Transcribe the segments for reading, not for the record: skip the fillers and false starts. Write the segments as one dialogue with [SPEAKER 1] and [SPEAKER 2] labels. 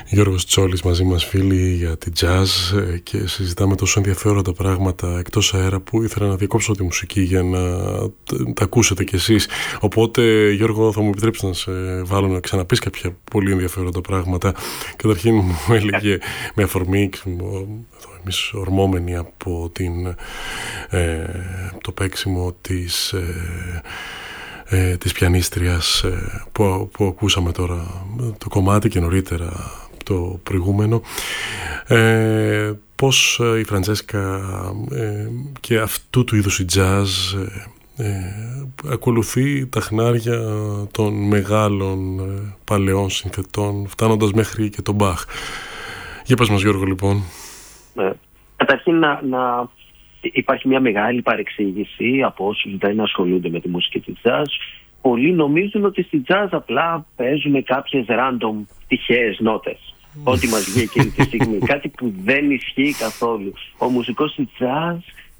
[SPEAKER 1] Γιώργος Τσόλης μαζί μας, φίλοι, για την jazz, και συζητάμε τόσο ενδιαφέροντα πράγματα εκτός αέρα που ήθελα να διακόψω τη μουσική για να τα ακούσετε κι εσείς. Οπότε, Γιώργο, θα μου επιτρέψεις να σε βάλω να ξαναπείς κάποια πολύ ενδιαφέροντα πράγματα. Καταρχήν μου έλεγε με αφορμή εμείς ορμόμενοι από το παίξιμο της πιανίστριας που ακούσαμε τώρα το κομμάτι και νωρίτερα το προηγούμενο, πως η Φραντσέσκα και αυτού του είδους η jazz ακολουθεί τα χνάρια των μεγάλων παλαιών συνθετών, φτάνοντας μέχρι και τον Μπαχ. Για πες μας, Γιώργο, λοιπόν.
[SPEAKER 2] Καταρχήν υπάρχει μια μεγάλη παρεξήγηση από όσους δεν ασχολούνται με τη μουσική της jazz. Πολλοί νομίζουν ότι στη jazz απλά παίζουμε κάποιες random τυχαίες νότες, ό,τι μας βγει εκείνη τη στιγμή. Κάτι που δεν ισχύει καθόλου. Ο μουσικός της jazz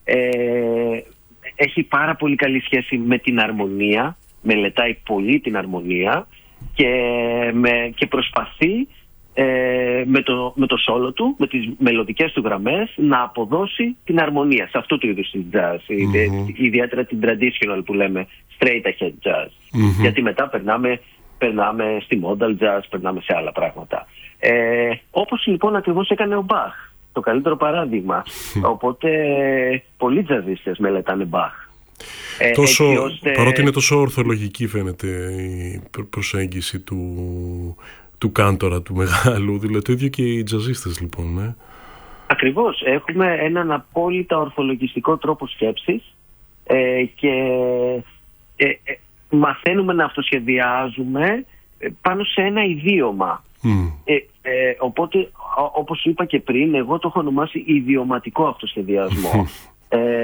[SPEAKER 2] έχει πάρα πολύ καλή σχέση με την αρμονία, μελετάει πολύ την αρμονία και προσπαθεί με το σόλο του, με τις μελωδικές του γραμμές, να αποδώσει την αρμονία σε αυτού του είδους της jazz, ιδιαίτερα την traditional που λέμε straight ahead jazz, γιατί μετά περνάμε στη modal jazz, περνάμε σε άλλα πράγματα, όπως λοιπόν ακριβώς έκανε ο Μπαχ, το καλύτερο παράδειγμα. Οπότε πολλοί τζαζίστες μελετάνε Μπαχ.
[SPEAKER 1] Παρότι είναι τόσο ορθολογική φαίνεται η προσέγγιση του κάντορα, του μεγάλου, δηλαδή το ίδιο και οι τζαζίστες, λοιπόν.
[SPEAKER 2] Ακριβώς, έχουμε έναν απόλυτα ορθολογιστικό τρόπο σκέψης και μαθαίνουμε να αυτοσχεδιάζουμε πάνω σε ένα ιδίωμα. Οπότε, όπως είπα και πριν, εγώ το έχω ονομάσει ιδιωματικό αυτοσχεδιασμό.